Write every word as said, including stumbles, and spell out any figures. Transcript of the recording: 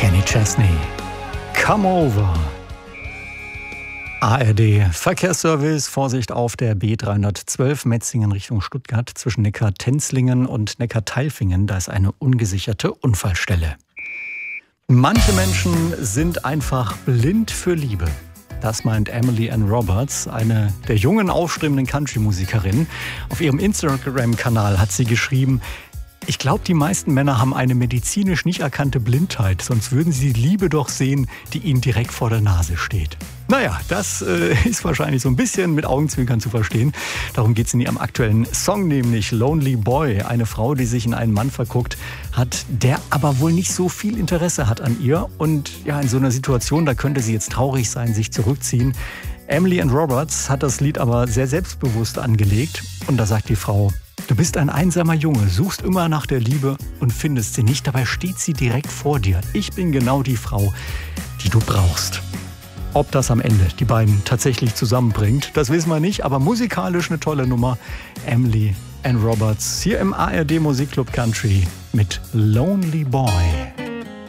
Kenny Chesney. Come over. A R D Verkehrsservice, Vorsicht auf der B dreihundertzwölf Metzingen Richtung Stuttgart zwischen Neckar-Tenzlingen und Neckar-Teilfingen. Da ist eine ungesicherte Unfallstelle. Manche Menschen sind einfach blind für Liebe. Das meint Emily Ann Roberts, eine der jungen, aufstrebenden Country-Musikerinnen. Auf ihrem Instagram-Kanal hat sie geschrieben: Ich glaube, die meisten Männer haben eine medizinisch nicht erkannte Blindheit, sonst würden sie die Liebe doch sehen, die ihnen direkt vor der Nase steht. Naja, das äh, ist wahrscheinlich so ein bisschen mit Augenzwinkern zu verstehen. Darum geht es in ihrem aktuellen Song, nämlich Lonely Boy. Eine Frau, die sich in einen Mann verguckt hat, der aber wohl nicht so viel Interesse hat an ihr. Und ja, in so einer Situation, da könnte sie jetzt traurig sein, sich zurückziehen. Emily Ann Roberts hat das Lied aber sehr selbstbewusst angelegt. Und da sagt die Frau: Du bist ein einsamer Junge, suchst immer nach der Liebe und findest sie nicht. Dabei steht sie direkt vor dir. Ich bin genau die Frau, die du brauchst. Ob das am Ende die beiden tatsächlich zusammenbringt, das wissen wir nicht. Aber musikalisch eine tolle Nummer. Emily Ann Roberts hier im A R D Musikclub Country mit Lonely Boy.